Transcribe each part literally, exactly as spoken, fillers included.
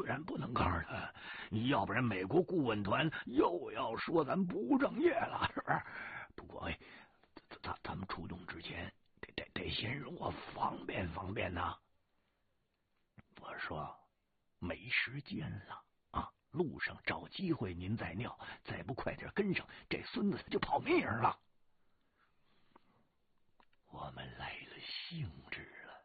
然不能告诉他，要不然美国顾问团又要说咱不务正业了，是不是？不过哎，咱咱们出动之前，得得得先让我方便方便呐。我说没时间了啊，路上找机会您再尿，再不快点跟上，这孙子他就跑命了。我们来了兴致了。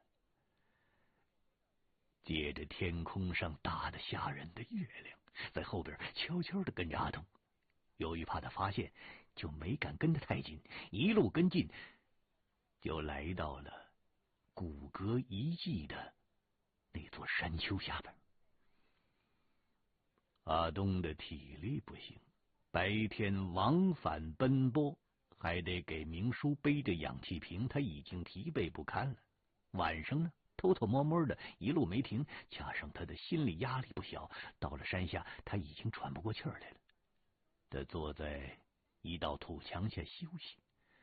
借着天空上大的吓人的月亮，在后边悄悄的跟着阿东。由于怕他发现，就没敢跟得太紧，一路跟进，就来到了骨骼遗迹的那座山丘下边。阿东的体力不行，白天往返奔波，还得给明叔背着氧气瓶，他已经疲惫不堪了。晚上呢，偷偷摸摸的一路没停，加上他的心理压力不小，到了山下他已经喘不过气儿来了。他坐在一道土墙下休息，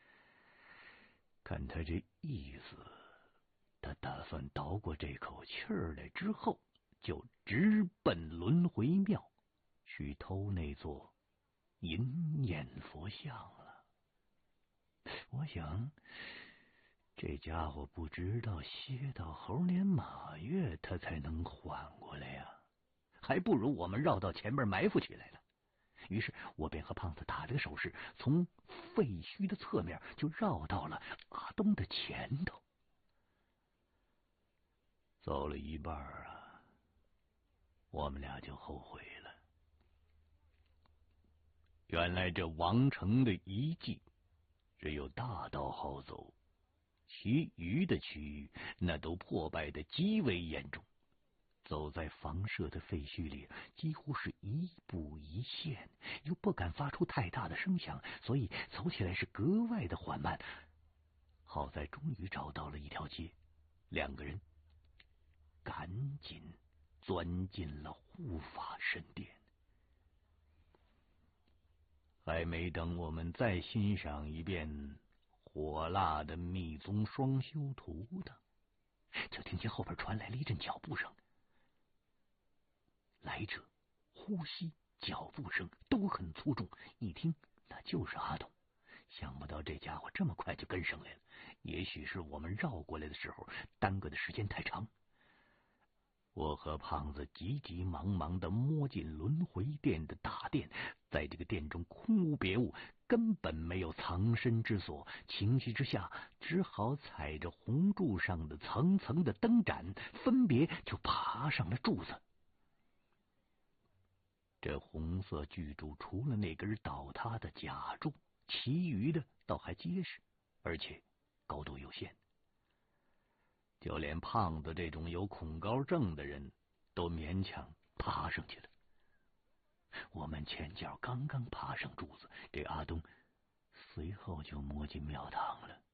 看他这意思，他打算倒过这口气儿来之后，就直奔轮回庙去偷那座银眼佛像了。我想这家伙不知道歇到猴年马月他才能缓过来呀，还不如我们绕到前边埋伏起来了。于是我便和胖子打了个手势，从废墟的侧面就绕到了阿东的前头。走了一半啊，我们俩就后悔了。原来这王城的遗迹只有大道好走，其余的区域那都破败的极为严重。走在房舍的废墟里，几乎是一步一线，又不敢发出太大的声响，所以走起来是格外的缓慢。好在终于找到了一条街，两个人赶紧钻进了护法神殿。还没等我们再欣赏一遍火辣的密宗双修图呢，就听见后边传来了一阵脚步声。来者呼吸脚步声都很粗重，一听那就是阿东。想不到这家伙这么快就跟上来了，也许是我们绕过来的时候耽搁的时间太长。我和胖子急急忙忙的摸进轮回殿的大殿，在这个殿中空无别物，根本没有藏身之所。情急之下，只好踩着红柱上的层层的灯盏，分别就爬上了柱子。这红色巨柱除了那根倒塌的假柱，其余的倒还结实，而且高度有限。就连胖子这种有恐高症的人都勉强爬上去了。我们前脚刚刚爬上柱子，这阿东随后就摸进庙堂了。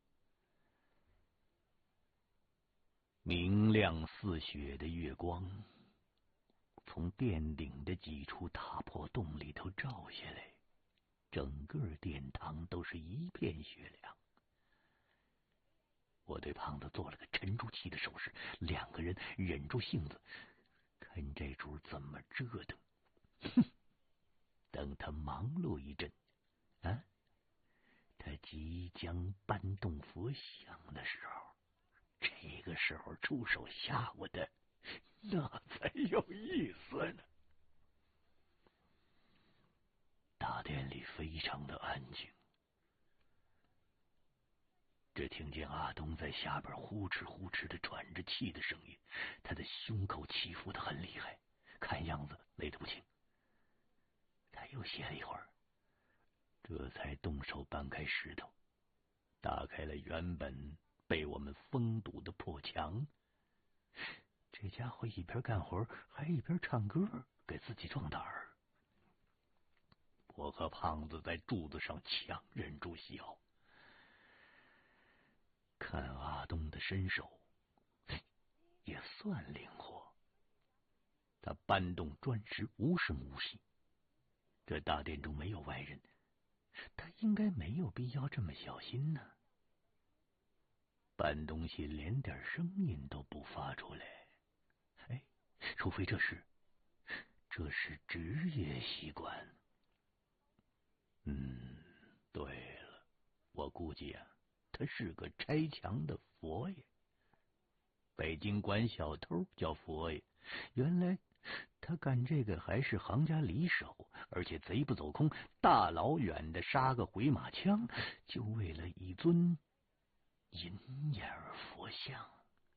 明亮似雪的月光从殿顶的几处大破洞里头照下来，整个殿堂都是一片雪亮。我对胖子做了个沉住气的手势，两个人忍住性子，看这主怎么折腾。哼，等他忙碌一阵，啊，他即将搬动佛像的时候，这个时候出手吓我的，那才有意思呢。大殿里非常的安静，只听见阿东在下边呼哧呼哧的喘着气的声音，他的胸口起伏的很厉害，看样子累得不轻。他又歇了一会儿，这才动手搬开石头，打开了原本被我们封堵的破墙。这家伙一边干活还一边唱歌，给自己壮胆儿。我和胖子在柱子上强忍住笑。看阿东的身手也算灵活，他搬动砖石无声无息。这大殿中没有外人，他应该没有必要这么小心呢。搬东西连点声音都不发出来，哎，除非这时这是职业习惯。嗯，对了，我估计啊，他是个拆墙的佛爷。北京管小偷叫佛爷，原来他干这个还是行家里手，而且贼不走空，大老远的杀个回马枪，就为了一尊银眼佛像。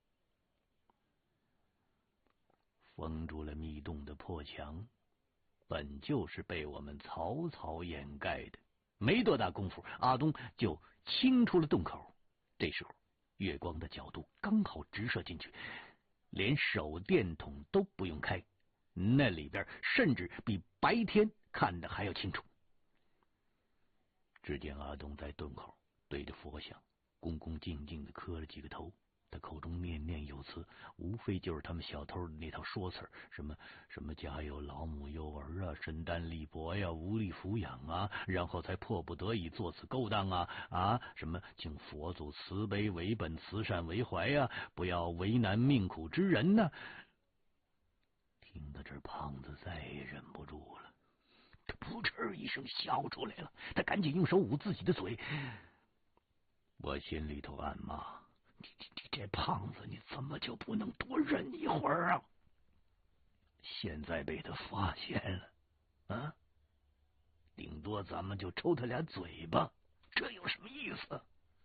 封住了密洞的破墙，本就是被我们草草掩盖的，没多大功夫，阿东就清出了洞口。这时候，月光的角度刚好直射进去，连手电筒都不用开，那里边甚至比白天看的还要清楚。只见阿东在洞口对着佛像恭恭敬敬的磕了几个头，他口中念念有词，无非就是他们小偷的那套说辞，什么什么家有老母幼儿啊，身单力薄呀，无力抚养啊，然后才迫不得已做此勾当啊啊！什么请佛祖慈悲为本，慈善为怀呀、啊，不要为难命苦之人呢、啊。听到这儿，胖子再也忍不住了，他噗嗤一声笑出来了，他赶紧用手捂自己的嘴。我心里头暗骂。你你你这胖子，你怎么就不能多忍一会儿啊？现在被他发现了，啊，顶多咱们就抽他俩嘴巴，这有什么意思？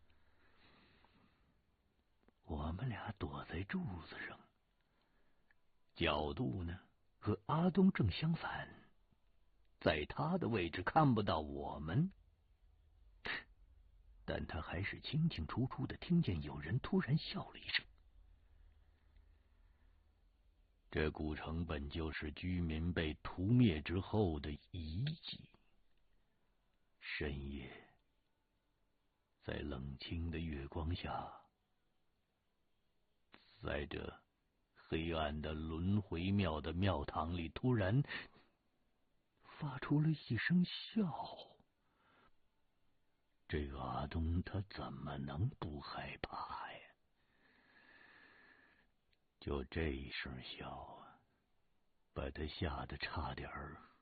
我们俩躲在柱子上，角度呢和阿东正相反，在他的位置看不到我们。但他还是清清楚楚的听见有人突然笑了一声。这古城本就是居民被屠灭之后的遗迹。深夜，在冷清的月光下，在这黑暗的轮回庙的庙堂里，突然发出了一声笑。这个阿东他怎么能不害怕呀？就这一声笑啊，把他吓得差点儿